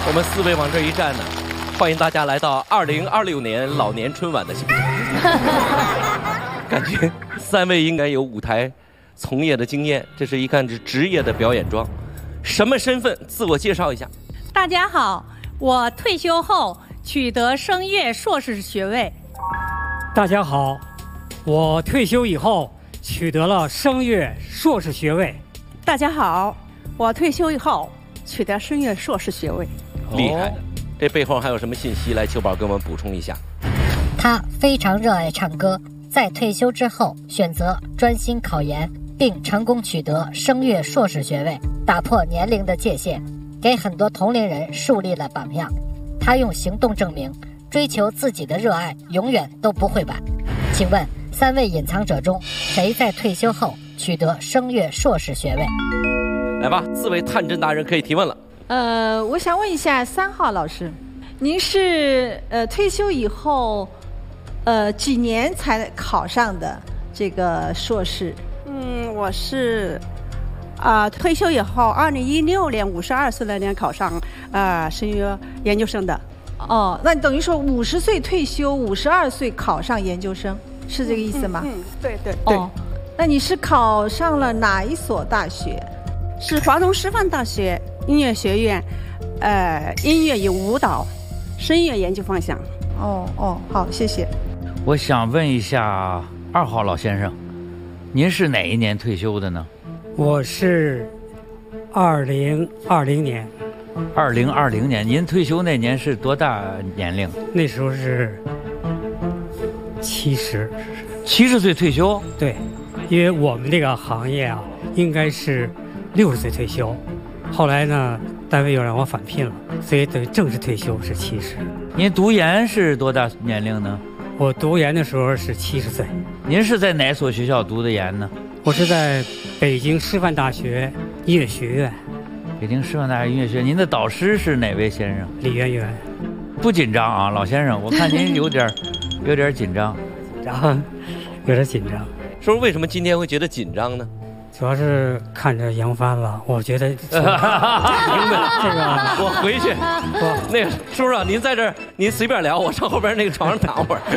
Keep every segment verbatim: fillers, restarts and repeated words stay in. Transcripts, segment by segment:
我们四位往这一站呢，欢迎大家来到二零二六年老年春晚的现场。感觉三位应该有舞台从业的经验，这是一看是职业的表演装。什么身份？自我介绍一下。 大家好，我退休后取得声乐硕士学位。 大家好，我退休以后取得了声乐硕士学位。 大家好，我退休以后取得声乐硕士学位。 厉害！这背后还有什么信息？来，秋宝给我们补充一下。 他非常热爱唱歌，在退休之后选择专心考研，并成功取得声乐硕士学位，打破年龄的界限，给很多同龄人树立了榜样。他用行动证明，追求自己的热爱永远都不会晚。请问三位隐藏者中，谁在退休后取得声乐硕士学位？ 来吧，四位探针达人可以提问了。 呃，我想问一下三号老师，您是呃退休以后，呃几年才考上的这个硕士？ 嗯，我是啊、呃、退休以后，二零一六年五十二岁那年考上啊、呃、声乐研究生的。 哦，那等于说五十岁退休，五十二岁考上研究生，是这个意思吗？ 嗯，嗯对对对。 哦，那你是考上了哪一所大学？ 是华东师范大学音乐学院，呃，音乐与舞蹈声乐研究方向。 哦哦，好，谢谢。 我想问一下二号老先生，您是哪一年退休的呢？ 我是二零二零年。 二零二零年，您退休那年是多大年龄？ 那时候是七十。 七十岁退休？ 对，因为我们这个行业啊，应该是六十岁退休。后来呢，单位又让我返聘了，所以等于正式退休是七十。 您读研是多大年龄呢？ 我读研的时候是七十岁。 您是在哪所学校读的研呢？ 我是在北京师范大学音乐学院。 北京师范大学音乐学院，您的导师是哪位先生？ 李媛媛。 不紧张啊，老先生，我看您有点有点紧张。 紧张，有点紧张。 说为什么今天会觉得紧张呢？ 主要是看着杨帆了，我觉得这个我回去，我那个叔叔，您在这儿，您随便聊，我上后边那个床上躺会儿。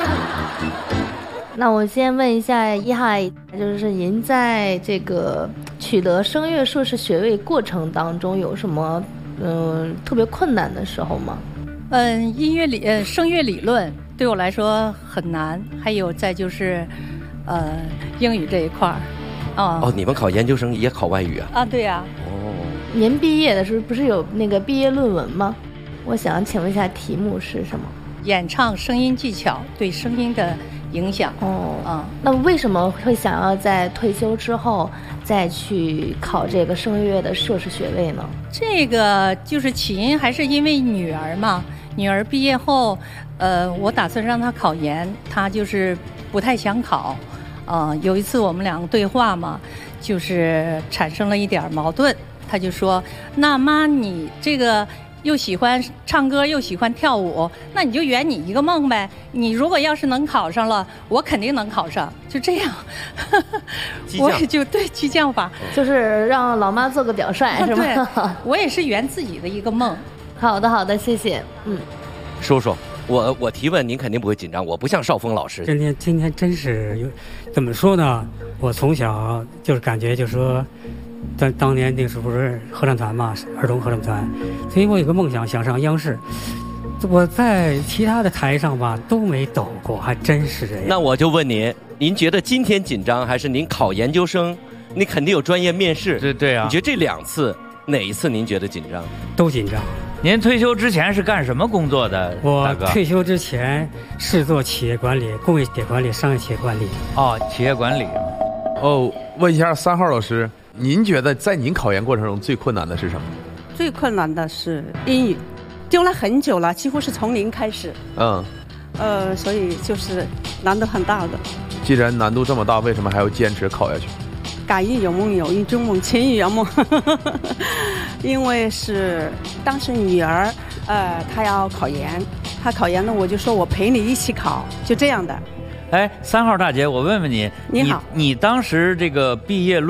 那我先问一下一号，就是您在这个取得声乐硕士学位过程当中有什么嗯、呃、特别困难的时候吗？ 嗯，音乐理呃声乐理论对我来说很难，还有再就是呃英语这一块儿。哦, 哦，你们考研究生也考外语啊？ 啊，对呀、啊。 哦， 您毕业的时候不是有那个毕业论文吗？我想请问一下题目是什么？ 演唱声音技巧对声音的影响。 哦，啊，那为什么会想要在退休之后再去考这个声乐的硕士学位呢？ 这个就是起因还是因为女儿嘛，女儿毕业后，呃，我打算让她考研，她就是不太想考。啊、呃，有一次我们两个对话嘛，就是产生了一点矛盾。他就说：“那妈，你这个又喜欢唱歌又喜欢跳舞，那你就圆你一个梦呗。你如果要是能考上了，我肯定能考上。”就这样，我也就对激将法， 就是让老妈做个表率，是吧？ 对，我也是圆自己的一个梦。 好的，好的，谢谢。嗯， 叔叔。我我提问您肯定不会紧张，我不像邵峰老师。 今天今天真是有，怎么说呢？我从小就是感觉就是说，当当年那时候不是合唱团嘛，儿童合唱团，所以我有个梦想，想上央视。我在其他的台上吧都没抖过，还真是这样。 那我就问您，您觉得今天紧张，还是您考研究生？你肯定有专业面试。 对对啊。 你觉得这两次哪一次您觉得紧张？ 都紧张。 您退休之前是干什么工作的？ 我退休之前是做企业管理、工业企业管理、商业企业管理。 哦，企业管理。 哦，问一下三号老师，您觉得在您考研过程中最困难的是什么？ 最困难的是英语，丢了很久了，几乎是从零开始。 嗯。 呃，所以就是难度很大的。 既然难度这么大，为什么还要坚持考下去？ 敢于有梦，有一种梦，情与圆梦。因为是当时女儿，呃，她要考研，她考研呢，我就说我陪你一起考，就这样的。 哎，三号大姐，我问问你， 你好， 你, 你当时这个毕业论